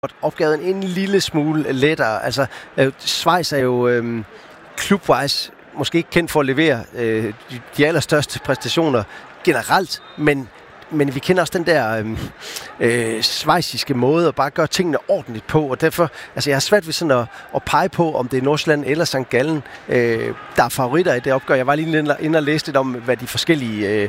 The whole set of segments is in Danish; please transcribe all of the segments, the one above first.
opgaven en lille smule lettere. Altså, Schweiz er jo klubwise måske ikke kendt for at levere de allerstørste præstationer generelt, men vi kender også den der schweiziske måde at bare gøre tingene ordentligt på, og derfor, altså jeg har svært ved sådan at pege på, om det er Nordsjælland eller St. Gallen, der er favoritter i det opgør. Jeg var lige inde og læste lidt om, hvad de forskellige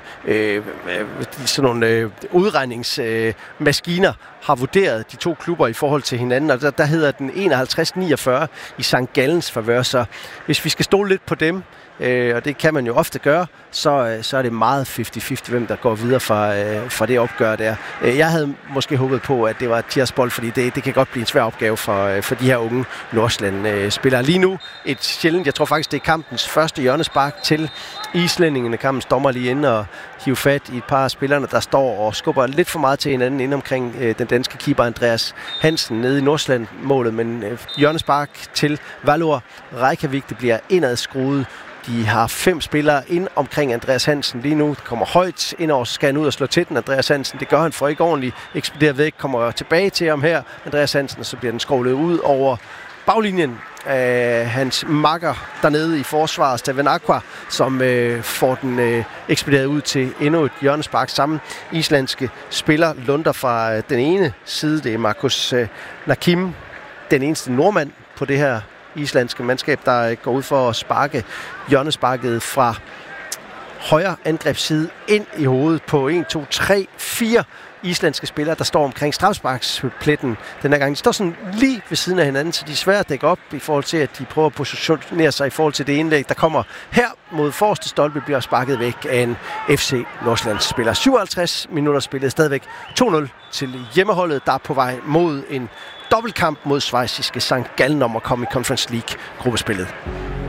sådan nogle udregningsmaskiner har vurderet de to klubber i forhold til hinanden, og der hedder den 51-49 i St. Gallens favør, så hvis vi skal stole lidt på dem, og det kan man jo ofte gøre, så er det meget 50-50, hvem der går videre fra det opgør der. Jeg havde måske håbet på, at det var Tiraspol, fordi det kan godt blive en svær opgave for de her unge Nordsjælland-spillere. Lige nu et sjældent, jeg tror faktisk, det er kampens første hjørnespark til islændingene. Kampens dommer lige inde og hive fat i et par af spillerne, der står og skubber lidt for meget til hinanden inde omkring den danske keeper Andreas Hansen nede i Nordsjælland-målet, men hjørnespark til Valur Reykjavik, det bliver indadskruet. De har 5 spillere ind omkring Andreas Hansen lige nu. Det kommer højt indover, så skal han ud og slå til den, Andreas Hansen. Det gør han for ikke ordentligt. Ekspederer væk, kommer tilbage til ham her, Andreas Hansen, og så bliver den skovlet ud over baglinjen af hans makker dernede i forsvaret, Steven Aqua, som får den ekspederet ud til endnu et hjørnespark. Samme islandske spiller lunder fra den ene side. Det er Markus Nakim, den eneste nordmand på det her islandske mandskab, der går ud for at sparke hjørnesparket fra højre angrebsside ind i hovedet på 1, 2, 3, 4 islandske spillere, der står omkring strafsparkspletten den her gang. De står sådan lige ved siden af hinanden, så de er svære at dække op i forhold til, at de prøver at positionere sig i forhold til det indlæg, der kommer her mod forreste stolpe, bliver sparket væk af en FC Nordsjællands spiller. 57 minutter spillet, stadigvæk 2-0 til hjemmeholdet, der er på vej mod en dobbeltkamp mod schweiziske St. Gallen om at komme i Conference League-gruppespillet.